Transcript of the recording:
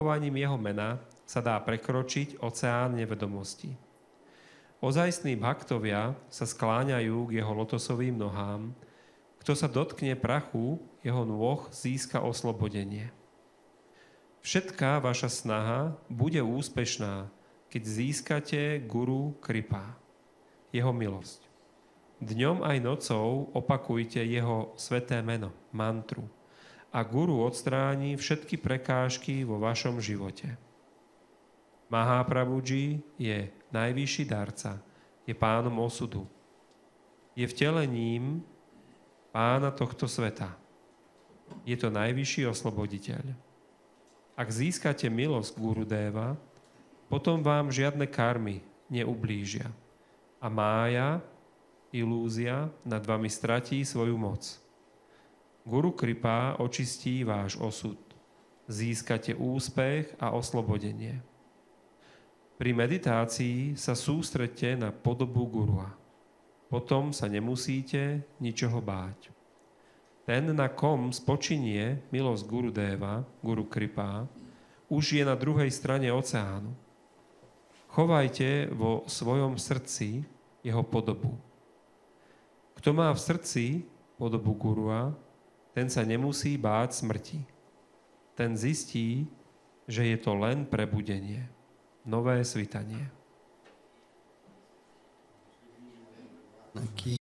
Opakovaním jeho mena sa dá prekročiť oceán nevedomosti. Ozajstní bhaktovia sa skláňajú k jeho lotosovým nohám. Kto sa dotkne prachu jeho nôh, získa oslobodenie. Všetká vaša snaha bude úspešná, keď získate Guru Kripa, jeho milosť. Dňom aj nocou opakujte jeho sveté meno, mantru, a Guru odstráni všetky prekážky vo vašom živote. Mahaprabhuji je najvyšší darca, je pánom osudu. Je vtelením pána tohto sveta. Je to najvyšší osloboditeľ. Ak získate milosť Gurudeva, potom vám žiadne karmy neublížia. A mája, ilúzia, nad vami stratí svoju moc. Guru Kripa očistí váš osud. Získate úspech a oslobodenie. Pri meditácii sa sústreďte na podobu Gurua. Potom sa nemusíte ničoho báť. Ten, na kom spočinie milosť Gurudeva, Guru Kripa, už je na druhej strane oceánu. Chovajte vo svojom srdci jeho podobu. Kto má v srdci podobu Gurua, ten sa nemusí báť smrti. Ten zistí, že je to len prebudenie, nové svitanie.